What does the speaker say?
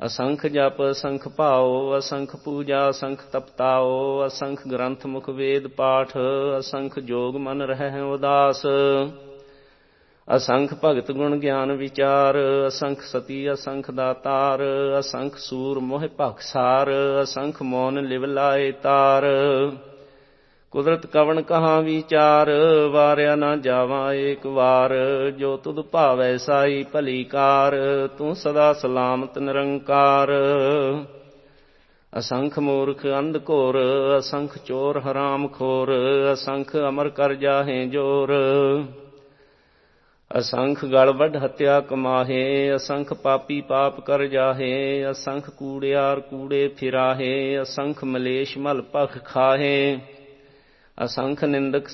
ਅਸੰਖ ਜਪ ਅਸੰਖ ਭਾਓ, ਅਸੰਖ ਪੂਜਾ ਅਸੰਖ ਤਪਤਾਓ, ਅਸੰਖ ਗ੍ਰੰਥ ਮੁਖ ਵੇਦ ਪਾਠ, ਅਸੰਖ ਜੋਗ ਮਨ ਰਹਿ ਉਦਾਸ। ਅਸੰਖ ਭਗਤ ਗੁਣ ਗਿਆਨ ਵਿਚਾਰ, ਅਸੰਖ ਸਤੀ ਅਸੰਖ ਦਾਤਾਰ, ਅਸੰਖ ਸੂਰ ਮੋਹ ਭਖਸਾਰ, ਅਸੰਖ ਮੌਨ ਲਿਵ ਲਾਏ ਤਾਰ। ਕੁਦਰਤ ਕਵਣ ਕਹਾਂ ਵਿਚਾਰ, ਵਾਰਿਆ ਨਾ ਜਾਵਾਂ ਏਕ ਵਾਰ, ਜੋ ਤੁਧ ਭਾਵੈ ਸਾਈ ਭਲੀ ਕਾਰ, ਤੂੰ ਸਦਾ ਸਲਾਮਤ ਨਿਰੰਕਾਰ। ਅਸੰਖ ਮੂਰਖ ਅੰਧ ਘੋਰ, ਅਸੰਖ ਚੋਰ ਹਰਾਮ ਖੋਰ, ਅਸੰਖ ਅਮਰ ਕਰ ਜਾਹੇ ਜੋਰ। ਅਸੰਖ ਗਲ ਵੱਢ ਹੱਤਿਆ ਕਮਾਹੇ, ਅਸੰਖ ਪਾਪੀ ਪਾਪ ਕਰ ਜਾਹੇ, ਅਸੰਖ ਕੂੜਿਆਰ ਕੂੜੇ ਫਿਰਾਹੇ, ਅਸੰਖ ਮਲੇਸ਼ ਮਲ ਭਖ ਖਾਹੇ। ਅਸੰਖ ਨਿੰਦਕ